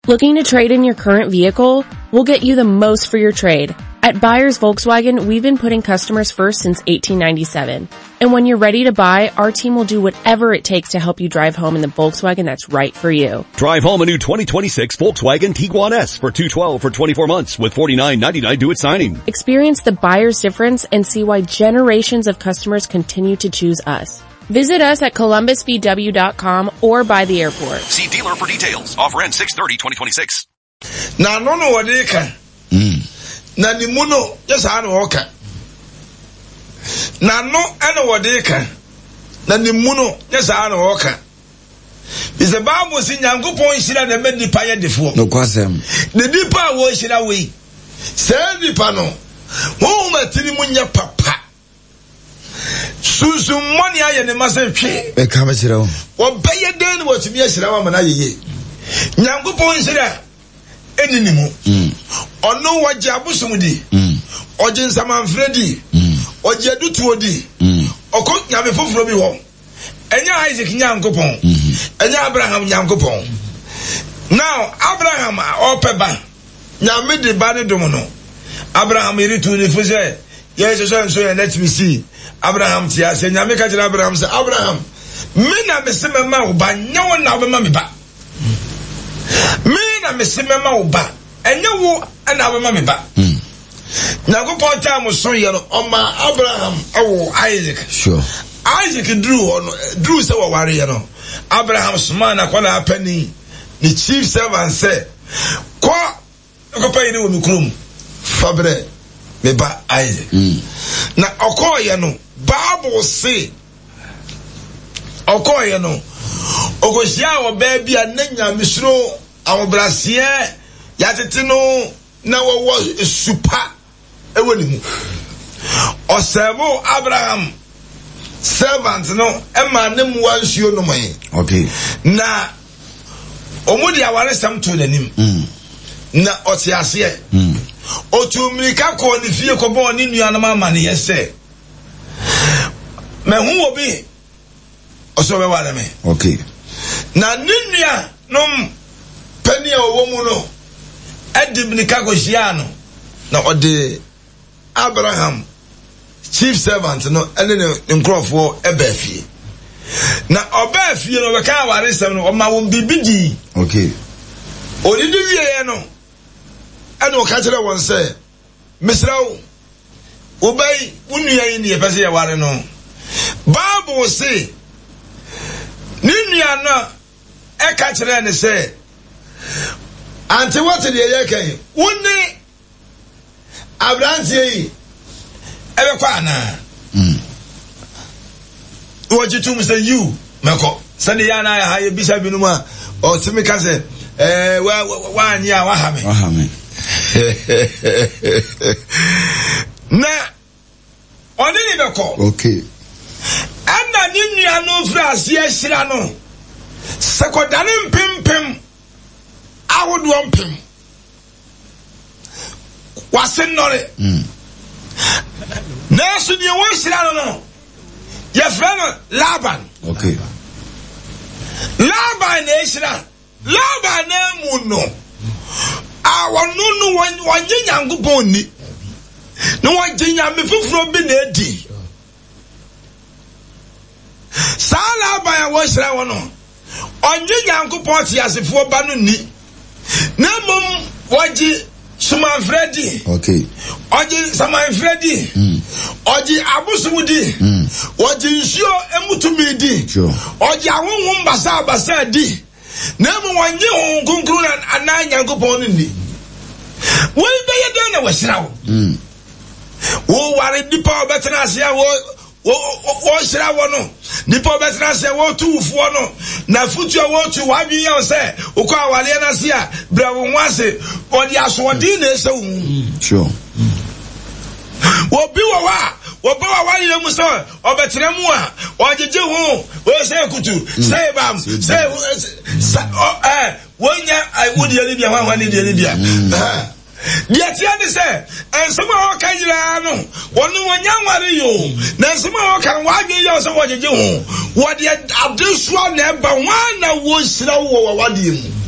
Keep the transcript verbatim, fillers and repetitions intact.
Looking to trade in your current vehicle? We'll get you the most for your trade. At Buyers Volkswagen, we've been putting customers first since eighteen ninety-seven. And when you're ready to buy, our team will do whatever it takes to help you drive home in the Volkswagen that's right for you. Drive home a new twenty twenty-six Volkswagen Tiguan S for two hundred twelve dollars for twenty-four months with forty-nine ninety-nine due at signing. Experience the buyer's difference and see why generations of customers continue to choose us. Visit us at columbus v w dot com or by the airport. See dealer for details. Offer ends six thirty twenty twenty-six. Na no no wadeka. Mm. Na ni muno yesa na woka. Na no ana wadeka. Na ni muno yesa na woka. Bisa ba mo si Nyankopon hira na me nipa ye defo. No kwasem. Ne nipa wo hira we. Se nipa no. Wo ma tiri munya papa. Susu money aye ne mase twe. E ka ma hira wo. Wo beye den wo timi hira wa mana yeye. Nyankopon hira eninimu. Mm. Ono waje abusumudi. Mm. Oje nsamanfredi. Mm. Oje adutuodi. Mm. Oko nyame foforo bi ho. Enya Isaac Nyankopon. Mm. Enya Abraham Nyankopon. Now Abraham opeba. Nyame de ba ne dom no. Abraham iritu ni fuse. Yes so so let me see. Abraham tia se nyame ka jira Abraham se Abraham me na me se mema wo ba nyawo na wo ma me ba. Me na me se mema wo ba enye wo na wo ma me ba. Nyankopon ta mo so ye no o ma Abraham awo Isaac. Sure. Isaac drew on drew se wo ware ye no. Abraham suma na kwa na apani the chief servant say kwa ko pa ide wo mi krum fabre me ba Isaac. Mm. Na okoye no Bible say okoye no okohia wo ba bia nanya misro awobrasie yatete no na wo wo supa ewo ni mu osebo Abraham servant no ema ne mu wansuo no mai. Okay. Na omudi aware sam to nanim. Mm. Na otiase. Mm. Otu mrika ko ni fie ko bo ni nua na mama ne yese me hu obi oso be wale me. Okay. Na ni nua no pani a owo mu no edi mrika ko hia no na ode Abraham chief servant no ene ne nkrofo eba fie na oba fie no be ka ware sem no o ma won bibidi. Okay. Odidi wie no ano kachira won say misrawo obey unuya yi ne yepese ya ware no Bible say ninuya na e kachira ne say anti what the ye kan woni Abraham yi ebe kwa na mm wo jitu say you meko sani ya na ha ye bisa binu ma o timi ka say eh wa wa anya wa ha me wa ha me na oni ni beko. Okay. Ana ni nua no fra ase ahira no sekodane mpempem awodo mpem wase nnore. Mm. Na so ni wo ahira no no ye fra no Laban. Okay. Laban na ahira Laban na mu no awo no no wanye Nyankopon ni no wanye nyame foforo bi na edi sala ba ya wo hira wo no onye Nyankopon ti asefo ba no ni na mom waji Suman Freddy. Okay. Oji Saman Freddy. Mm. Oji Abusumudi. Mm. Oji Nshio Emutumidi. Sure. Oji Awun Basa Basa di. Nemu wanyi hon kunkuru na anan Nyankopon ni. Wo be ye den na wasira wo. Mm. Wo ware dipa obetena ase wo wo wo shira wo no. Dipa obetena ase wo tuufo no. Na futu wo tu wadwi ye se ukwa awale na se a bra wo nwase odi asodi na ese wo. Sure. Wo bi wo wa wo ba wa wa ye mu so obetena mu a ojeje ho wo se kutu say bam say eh wonya I would ye bia hwan hwan de bia dia tia ni se ensoma o kan yira no wonu wonya nware yo na ensoma o kan wa gbe yo so wojeje ho wo de adesua na ba wan na wo sira wo wa wade mu